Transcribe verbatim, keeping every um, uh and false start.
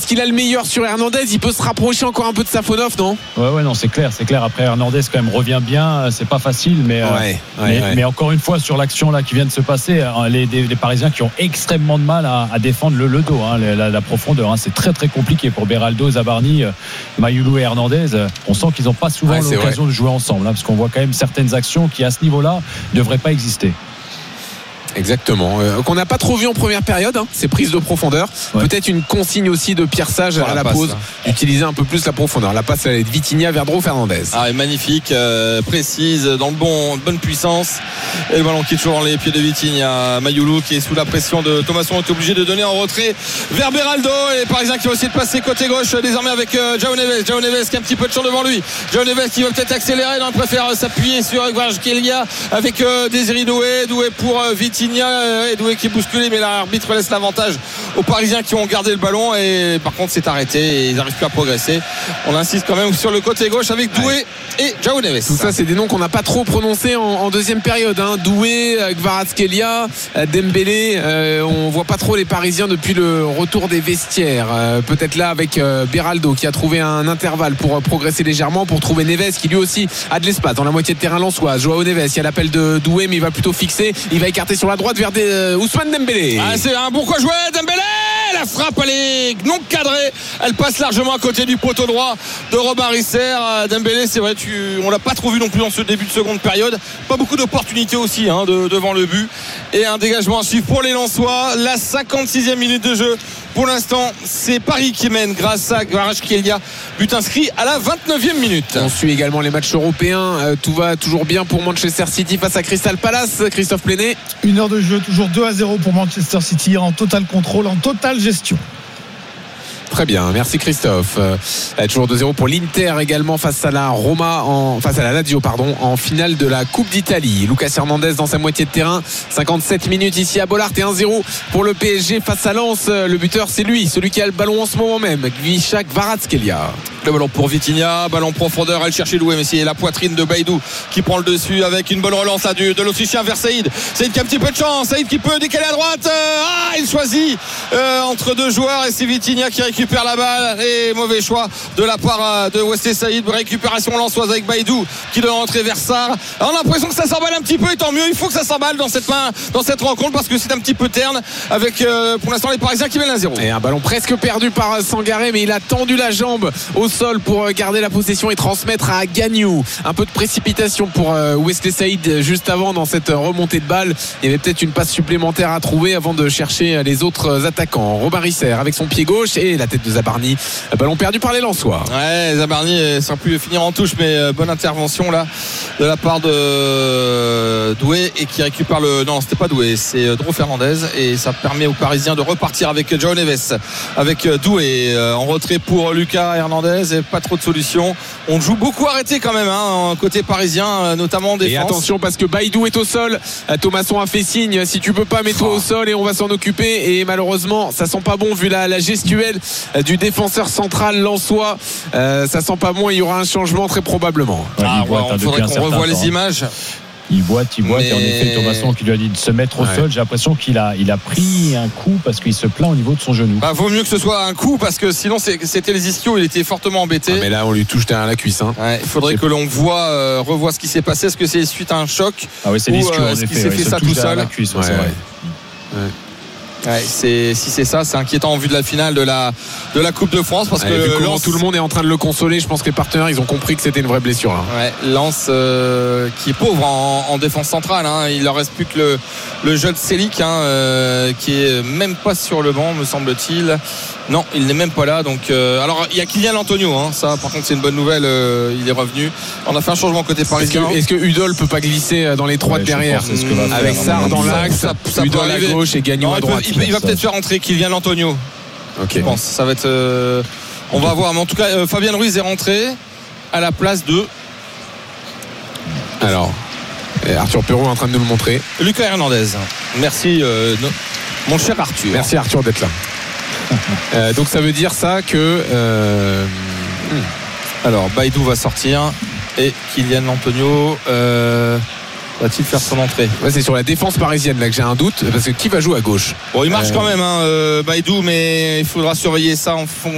qu'il a le meilleur sur Hernandez. Il peut se rapprocher encore un peu de Safonov, non? Ouais, ouais, non, c'est clair, c'est clair. Après, Hernandez quand même revient bien. C'est pas facile, mais, ouais, euh, ouais, mais, ouais. mais encore une fois, sur l'action là qui vient de se passer, les, les Parisiens qui ont extrêmement de mal à, à défendre le, le dos, hein, la, la profondeur. Hein, c'est très très compliqué pour Beraldo, Zabarni, Mayoulou et Hernandez. On sent qu'ils n'ont pas souvent ouais, l'occasion vrai. de jouer ensemble, hein, parce qu'on voit quand même certaines actions qui, à ce niveau-là, ne devraient pas exister. Exactement, euh, qu'on n'a pas trop vu en première période, hein, ces prises de profondeur. Ouais. Peut-être une consigne aussi de Pierre Sage à la, la passe, pause, hein. Utiliser un peu plus la profondeur. La passe, elle est de Vitinha vers Dro Fernandez. Ah, magnifique, euh, précise, dans le bon, bonne puissance. Et le ballon qui est toujours dans les pieds de Vitinha. Mayoulou qui est sous la pression de Thomasson est obligé de donner en retrait vers Beraldo. Et les Parisiens qui vont essayer de passer côté gauche désormais avec euh, João Neves. João Neves qui a un petit peu de champ devant lui. João Neves qui va peut-être accélérer. Non, il préfère s'appuyer sur Kvaratskhelia avec euh, Désiré Doué. Doué pour euh, Vitinha. Et Doué qui est bousculé, mais l'arbitre laisse l'avantage aux Parisiens qui ont gardé le ballon. Et par contre, c'est arrêté et ils n'arrivent plus à progresser. On insiste quand même sur le côté gauche avec Doué ouais. et João Neves. Tout ça, c'est des noms qu'on n'a pas trop prononcés en, en deuxième période. Hein. Doué, Kvaratskhelia, Dembélé. Euh, on voit pas trop les Parisiens depuis le retour des vestiaires. Euh, peut-être là avec euh, Beraldo qui a trouvé un intervalle pour euh, progresser légèrement, pour trouver Neves qui lui aussi a de l'espace dans la moitié de terrain lensoise. João Neves, il y a l'appel de Doué, mais il va plutôt fixer. Il va écarter sur la droite vers des, euh, Ousmane Dembélé. Ah, c'est un bon quoi jouer Dembélé. La frappe, elle est non cadrée. Elle passe largement à côté du poteau droit de Robin Risser. Dembélé, c'est vrai, tu, on l'a pas trop vu non plus dans ce début de seconde période. Pas beaucoup d'opportunités aussi hein, de, devant le but. Et un dégagement à suivre pour les Lensois. La cinquante-sixième minute de jeu. Pour l'instant, c'est Paris qui mène grâce à Kvaratskhelia. But inscrit à la vingt-neuvième minute. On suit également les matchs européens. Euh, tout va toujours bien pour Manchester City face à Crystal Palace. Christophe Pléné. Une heure de jeu, toujours deux à zéro pour Manchester City, en total contrôle, en totale gestion. Très bien, merci Christophe. Euh, toujours deux zéro pour l'Inter également face à la Roma, en, face à la Lazio pardon, en finale de la Coupe d'Italie. Lucas Hernandez dans sa moitié de terrain, cinquante-sept minutes ici à Bollaert et un zéro pour le P S G face à Lens. Le buteur c'est lui, celui qui a le ballon en ce moment même, Gvisha Kvaratskhelia. Le ballon pour Vitinha, ballon profondeur, elle cherchait Doué, mais c'est la poitrine de Baïdou qui prend le dessus avec une bonne relance là, du, de l'Autrichien vers Saïd. Saïd qui a un petit peu de chance, Saïd qui peut décaler à droite. Ah, il choisit euh, entre deux joueurs et c'est Vitinha qui récupère la balle et mauvais choix de la part de Wesley Saïd. Récupération lensoise avec Baïdou qui doit rentrer vers Sarr. On a l'impression que ça s'emballe un petit peu et tant mieux, il faut que ça s'emballe dans cette, main, dans cette rencontre parce que c'est un petit peu terne avec euh, pour l'instant les Parisiens qui mènent un zéro. Et un ballon presque perdu par Sangaré, mais il a tendu la jambe au sol pour garder la possession et transmettre à Gagnou. Un peu de précipitation pour Wesley Saïd juste avant dans cette remontée de balle. Il y avait peut-être une passe supplémentaire à trouver avant de chercher les autres attaquants. Robin Risser avec son pied gauche et la tête de Zabarni. Ballon perdu par les Lensois. Ouais, Zabarni ça a pu finir en touche, mais bonne intervention là de la part de Doué et qui récupère le. Non, c'était pas Doué, c'est Dro Fernandez et ça permet aux Parisiens de repartir avec João Neves, avec Doué en retrait pour Lucas Hernandez et pas trop de solutions. On joue beaucoup arrêté quand même hein, côté parisien, notamment en défense. Et attention parce que Baïdou est au sol. Thomasson a fait signe, si tu peux pas, mets-toi au sol et on va s'en occuper. Et malheureusement ça sent pas bon vu la, la gestuelle du défenseur central lensois. Euh, ça sent pas bon, il y aura un changement très probablement. Ouais, ah, ouais, il faudrait qu'on revoie les images. Il boite, il boite, mais... et en effet Thomasson qui lui a dit de se mettre au ouais. sol. J'ai l'impression qu'il a, il a pris un coup parce qu'il se plaint au niveau de son genou. Bah, vaut mieux que ce soit un coup parce que sinon c'est, c'était les ischios, il était fortement embêté. Ah, mais là on lui touche derrière la cuisse. Hein. Ouais, il faudrait c'est... que l'on voit, euh, revoie ce qui s'est passé. Est-ce que c'est suite à un choc ah oui, c'est ou euh, est-ce qu'il s'est ouais, fait ça tout seul la cuisse, ouais, ouais, c'est vrai. Ouais. Ouais, c'est, si c'est ça, c'est inquiétant en vue de la finale de la, de la Coupe de France parce ouais, que Lens, tout le monde est en train de le consoler. Je pense que les partenaires ils ont compris que c'était une vraie blessure. Là. Ouais, Lens euh, qui est pauvre en, en défense centrale. Hein. Il leur reste plus que le, le jeune Selic hein, euh, qui est même pas sur le banc, me semble-t-il. Non, il n'est même pas là. Donc, euh, alors il y a Kylian Antonio. Hein. Ça, par contre, c'est une bonne nouvelle. Euh, il est revenu. On a fait un changement côté parisien. Est-ce que, est-ce que Udol peut pas glisser dans les trois ouais, derrière ce que avec Sarr dans l'axe, ça, ça Udol à gauche et Gagnon à droite. Il, peut, il, il va peut-être faire rentrer Kylian Antonio. Ok. Je pense. Ça va être. Euh, on va voir. Mais en tout cas, euh, Fabien Ruiz est rentré à la place de. Alors, Arthur Perrault est en train de nous le montrer. Lucas Hernandez. Merci, euh, no, mon cher Arthur. Merci Arthur d'être là. euh, donc ça veut dire ça que. Euh... Alors, Baïdou va sortir et Kylian Antonio. Euh... Va-t-il faire son entrée? Ouais, c'est sur la défense parisienne là que j'ai un doute parce que qui va jouer à gauche? Bon, il marche euh... quand même hein, euh, Baïdou, mais il faudra surveiller ça en fond.